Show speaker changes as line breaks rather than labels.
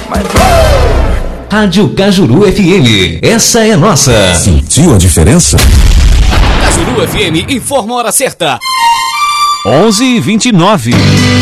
Rádio Cajuru FM, essa é nossa.
Sentiu a diferença?
Cajuru FM informa a hora certa.
11h29.